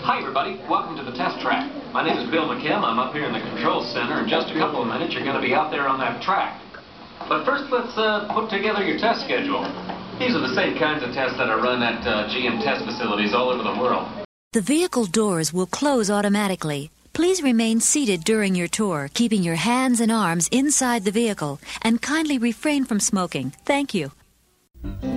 Hi everybody, welcome to the test track. My name is Bill McKim. I'm up here in the control center. In just a couple of minutes, you're going to be out there on that track. But first, let's put together your test schedule. These are the same kinds of tests that are run at GM test facilities all over the world. The vehicle doors will close automatically. Please remain seated during your tour, keeping your hands and arms inside the vehicle, and kindly refrain from smoking. Thank you.